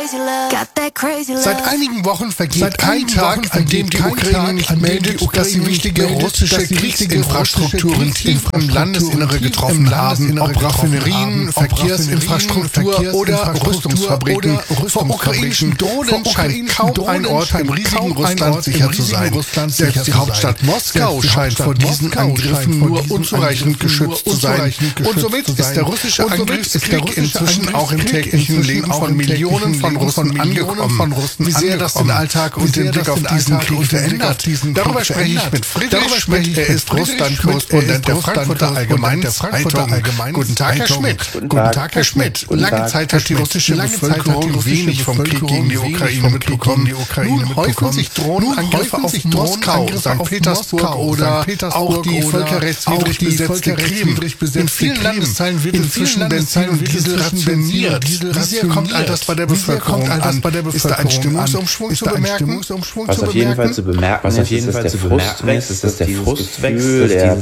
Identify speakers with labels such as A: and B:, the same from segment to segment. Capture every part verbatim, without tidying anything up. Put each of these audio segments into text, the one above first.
A: Seit einigen Wochen vergeht kein Tag, an dem die Ukraine nicht meldet, dass sie wichtige russische Kriegsinfrastrukturen tief im Landesinnere getroffen haben, ob Raffinerien, Verkehrsinfrastruktur oder Rüstungsfabriken. Vor ukrainischen Drohnen scheint kaum ein Ort im riesigen Russland sicher zu sein. Selbst die Hauptstadt Moskau scheint vor diesen Angriffen nur unzureichend geschützt zu sein. Und somit ist der russische Angriffskrieg inzwischen auch im täglichen Leben von Millionen von Russen angekommen. Wie sehr das den Alltag und den Blick auf diesen Krieg verändert. Darüber spreche ich mit Friedrich Schmidt. Er ist Russland-Korrespondent der Frankfurter Allgemeinen Zeitung. Guten Tag, Herr Schmidt. Guten Tag, Herr Schmidt. Lange Zeit hat die russische Bevölkerung wenig vom Krieg gegen die Ukraine mitbekommen. Nun häufen sich Drohnenangriffe auf Moskau, Sankt Petersburg oder auch die völkerrechtswidrig besetzte Krim. In vielen Landesteilen wird inzwischen Benzin und Diesel rationiert. Wie sehr kommt all das bei der Bevölkerung an? Ist da ein Stimmungsumschwung zu bemerken?
B: Was auf jeden Fall zu bemerken ist, ist, dass der Frust wächst, der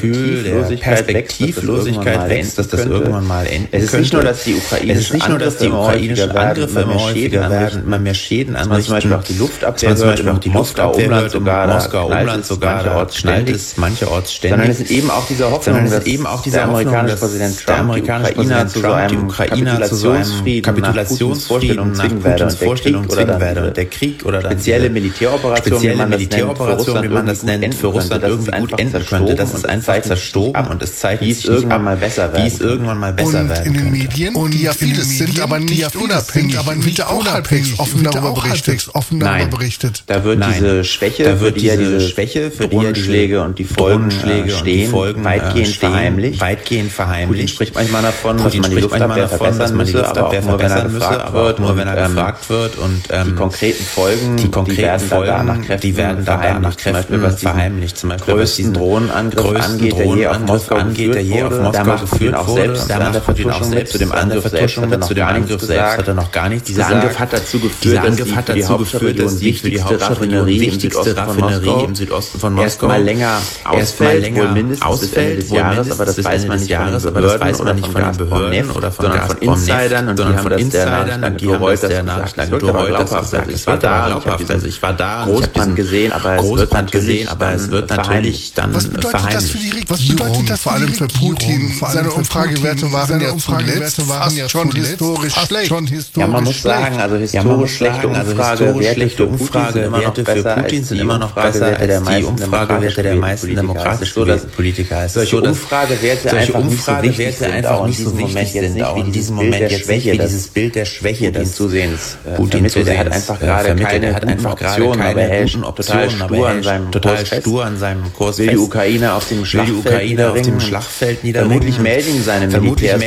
B: Perspektivlosigkeit wächst, dass das irgendwann mal enden könnte. Es ist nicht nur, dass die ukrainischen Angriffe immer häufiger werden, immer mehr Schäden anrichten. Zum Beispiel auch die Luftabwehr, zum Beispiel auch die Luftabwehr sogar, Moskau Umland sogar, da knallt es mancherorts ständig. Sondern es ist eben auch diese Hoffnung, dass eben auch dieser amerikanische Präsident Trump die Ukrainer zu so einem Kapitulationsvorstellung zwingen werde und der Krieg oder dann spezielle Militäroperation, wie man das nennt, für Russland irgendwie gut enden könnte. Das ist einfach zerstoben und es zeigt, wie es irgendwann mal besser werden, wie es irgendwann mal besser werden
A: in den Medien, die ja vieles sind, aber nicht unabhängig, aber nicht auch halbwegs offen darüber berichtet.
B: Da wird diese Schwäche, für die ja diese Schwäche, für die ja die Schläge und die Folgen stehen, weitgehend verheimlicht. Weitgehend verheimlicht. Putin spricht manchmal davon, dass man die Luftabwehr verbessern müsse, aber auch nur wenn er gefragt wird, nur wenn er gefragt wird und die konkreten Folgen, die konkreten Folgen, die werden da nach Kräften verheimlicht. Zum Beispiel was diesen Drohnenangriff angeht, der je auf Moskau angeht, der je auf Moskau geführt wurde, da macht er Putin auch selbst zu dem Angriff selbst, zu dem Angriff selbst hat er noch gar nichts gesagt. Dieser Angriff hat dazu geführt, dass die Hauptstadtregion, die wichtigste Raffinerie im Südosten von Moskau erstmal länger ausfällt, wohl mindestens bis Ende des Jahres, aber das weiß man nicht von den Behörden oder von Insidern und die haben das der Reuters gesagt. Ich war da, also ich war da, Großbrand gesehen, aber es wird natürlich aber es wird natürlich dann verheimlicht.
A: Was bedeutet das vor allem für Putin? Seine Umfragewerte waren ja zuletzt fast schon historisch schlecht.
B: Ja, man muss sagen, also historisch schlechte Umfragewerte für Putin sind immer noch besser als die Umfragewerte der meisten demokratisch gewählten Politiker. Solche Umfragewerte einfach nicht so wichtig sind, auch in diesem Moment jetzt nicht wie dieses Bild der Schwäche, das Zusehens Putin zu sehen. Er hat einfach gerade keine Optionen, aber er hält total stur an seinem total stur an seinem Kurs fest. Will die Ukraine auf dem Schlachtfeld niederringen. Vermutlich melden seine Militärs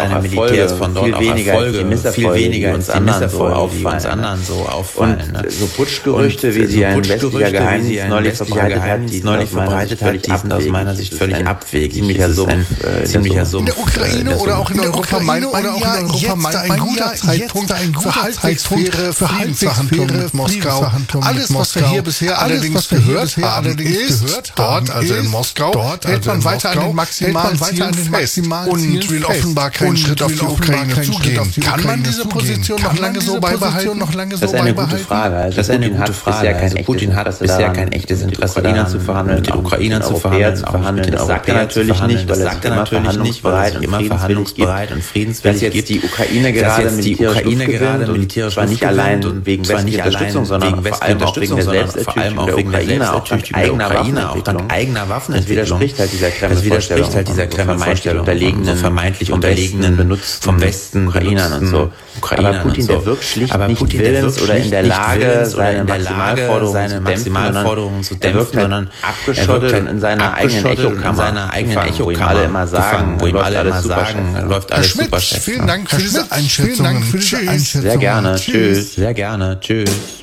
B: von dort auch Erfolge, viel weniger als die Misserfolge, die uns anderen so auffallen. Und so Putschgerüchte, wie sie ein westlicher Geheimdienst neulich verbreitet hat, die sind aus meiner Sicht völlig abwegig.
A: Ziemlicher Sumpf. In der Ukraine oder auch in Europa meint man ja, jetzt ein guter Zeitpunkt für Halbwegsphäre, für Halbwegsverhandlungen mit Moskau. Alles, was wir hier bisher allerdings gehört haben, ist, dort, also in Moskau, hält man weiter an den maximalen Zielen fest und will offenbar keinen Schritt auf die Ukraine zugehen. Kann man diese Position noch lange so beibehalten?
B: Das ist eine gute Frage. Also das ist eine gute Frage. Also Putin hat bisher kein echtes Interesse daran, zu verhandeln, mit den Ukrainern zu verhandeln, zu verhandeln. Das sagt er natürlich nicht, weil er immer verhandlungsbereit und immer verhandlungsbereit und friedenswillig gibt. Dass jetzt die Ukraine gerade militärisch zwar nicht allein wegen westlicher Unterstützung, sondern vor allem auch wegen der Selbstertüchtigung der Ukraine, auch dank eigener Waffenentwicklung. Das widerspricht halt dieser Kreml-Vorstellung, vermeintlich unterlegenen Benutzt vom Westen Ukrainern und so. Aber Putin, der wirkt schlicht nicht willens oder in der Lage, seine Maximalforderungen zu dämpfen, sondern abgeschottet und in seiner eigenen Echokammer, wo ihm alle immer sagen, läuft alles super schlecht.
A: Vielen Dank für diese Einschätzung.
B: Sehr gerne. Tschüss. Sehr gerne. Tschüss.